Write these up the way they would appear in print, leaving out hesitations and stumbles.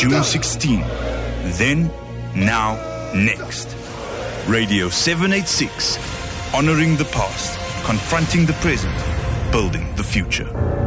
June 16. Then, now, next. Radio 786. Honoring the past, confronting the present, building the future.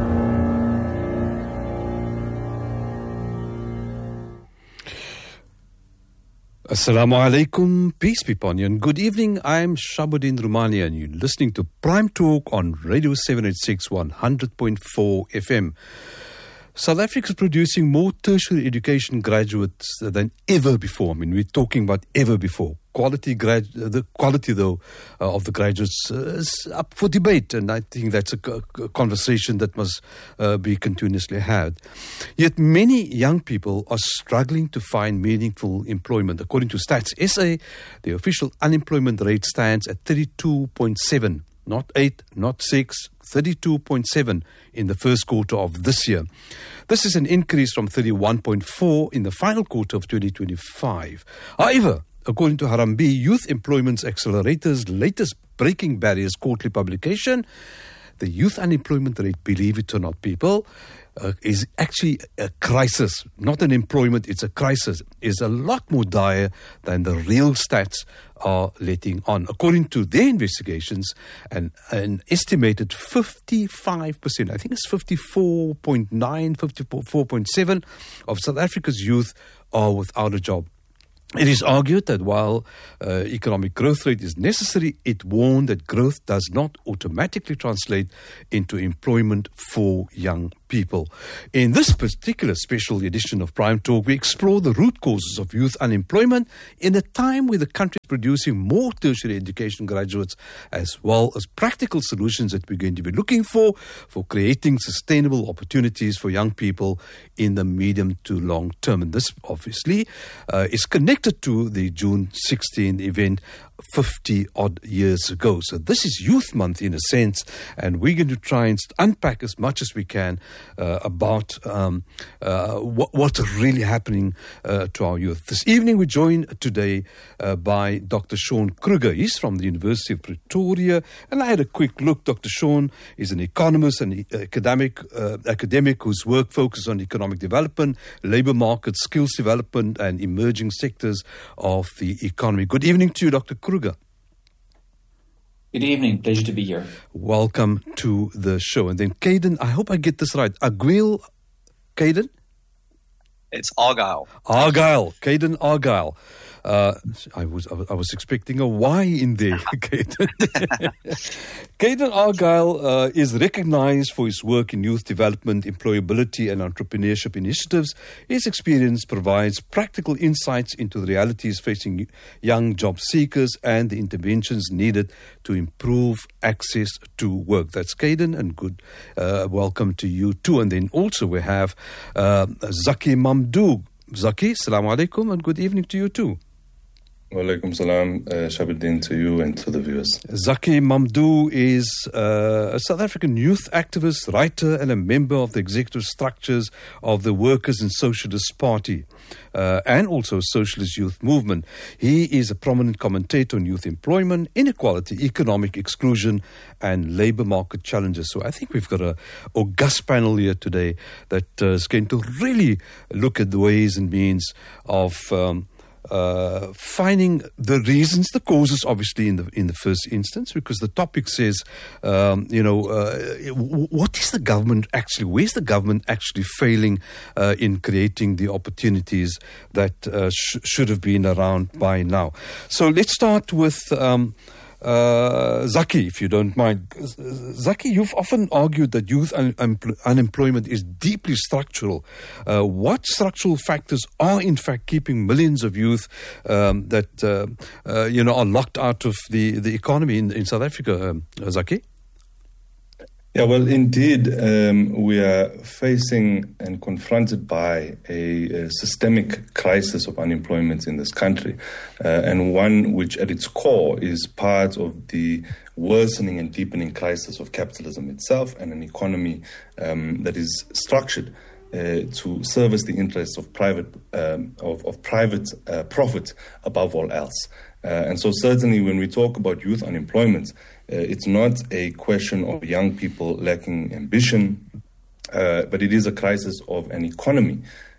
Assalamu alaikum, peace be upon you, and good evening. I'm Shabuddin Rumania, and you're listening to Prime Talk on Radio 786 100.4 FM. South Africa is producing more tertiary education graduates than ever before. I mean, we're talking about ever before. The quality, though, of the graduates is up for debate, and I think that's a conversation that must be continuously had. Yet many young people are struggling to find meaningful employment. According to Stats SA, the official unemployment rate stands at 32.7, not 8, not 6, 32.7 in the first quarter of this year. This is an increase from 31.4 in the final quarter of 2025. However, according to Harambee Youth Employment Accelerator's latest Breaking Barriers quarterly publication, the youth unemployment rate, believe it or not, people, is actually a crisis. Not an employment, it's a crisis. Is a lot more dire than the real stats are letting on. According to their investigations, an estimated 55%, I think it's 54.9, 54.7 of South Africa's youth are without a job. It is argued that while economic growth rate is necessary, it warned that growth does not automatically translate into employment for young people. In this particular special edition of Prime Talk, we explore the root causes of youth unemployment in a time where the country is producing more tertiary education graduates, as well as practical solutions that we're going to be looking for creating sustainable opportunities for young people in the medium to long term. And this obviously is connected to the June 16 event 50 odd years ago. So this is Youth Month in a sense, and we're going to try and unpack as much as we can about what's really happening to our youth. This evening we're joined today by Dr. Sean Kruger. He's from the University of Pretoria, and I had a quick look. Dr. Sean is an economist and academic whose work focuses on economic development, labour market, skills development, and emerging sectors of the economy. Good evening to you, Dr. Kruger. Good evening. Pleasure to be here. Welcome to the show. And then Caden, I hope I get this right. Aguil, Caden? It's Argyle. Caden Argyle. I was expecting a Y in there, Caden. Caden Argyle is recognized for his work in youth development, employability and entrepreneurship initiatives. His experience provides practical insights into the realities facing young job seekers and the interventions needed to improve access to work. That's Caden, and good welcome to you too. And then also we have Zaki Mamdou. Zaki, assalamu alaikum, and good evening to you too. Walaikum salam, Shabuddin, to you and to the viewers. Zaki Mamdou is a South African youth activist, writer, and a member of the executive structures of the Workers' and Socialist Party and also Socialist Youth Movement. He is a prominent commentator on youth employment, inequality, economic exclusion, and labour market challenges. So I think we've got an august panel here today that is going to really look at the ways and means of finding the reasons, the causes, obviously in the first instance, because the topic says, what is the government actually? Where's the government actually failing in creating the opportunities that should have been around by now? So let's start with Zaki, if you don't mind. Zaki, you've often argued that youth unemployment is deeply structural. What structural factors are in fact keeping millions of youth that are locked out of the economy in South Africa, Zaki? Yeah, well, indeed, we are facing and confronted by a systemic crisis of unemployment in this country, and one which at its core is part of the worsening and deepening crisis of capitalism itself and an economy that is structured to service the interests of private profit above all else. And so certainly when we talk about youth unemployment, it's not a question of young people lacking ambition, but it is a crisis of an economy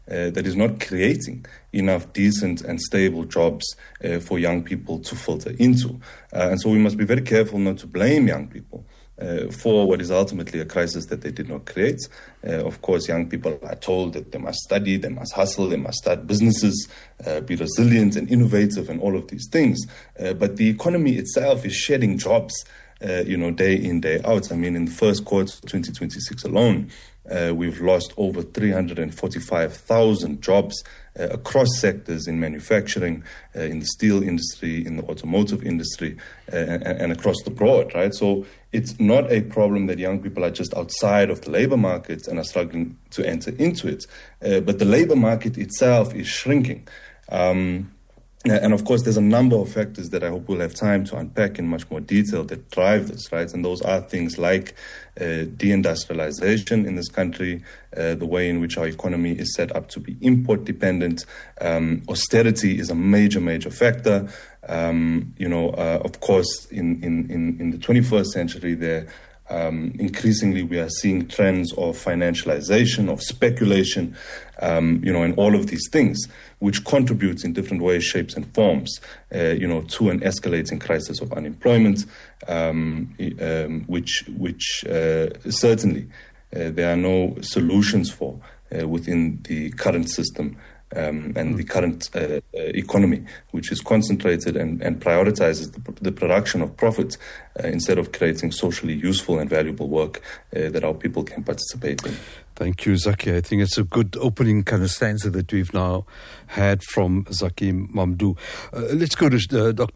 that is not creating enough decent and stable jobs for young people to filter into. And so we must be very careful not to blame young people for what is ultimately a crisis that they did not create. Of course, young people are told that they must study, they must hustle, they must start businesses, be resilient and innovative and all of these things. But the economy itself is shedding jobs, day in, day out. I mean, in the first quarter of 2026 alone, we've lost over 345,000 jobs across sectors in manufacturing, in the steel industry, in the automotive industry, and across the board, right? So it's not a problem that young people are just outside of the labor market and are struggling to enter into it, but the labor market itself is shrinking. And of course, there's a number of factors that I hope we'll have time to unpack in much more detail that drive this, right? And those are things like deindustrialization in this country, the way in which our economy is set up to be import dependent. Austerity is a major, major factor. Of course, in the 21st century, increasingly we are seeing trends of financialization, of speculation, and all of these things, which contributes in different ways, shapes and forms, to an escalating crisis of unemployment, which certainly there are no solutions for within the current system and the current economy, which is concentrated and prioritizes the production of profit instead of creating socially useful and valuable work that our people can participate in. Thank you, Zaki. I think it's a good opening kind of stanza that we've now had from Zaki Mamdouh. Let's go to Dr.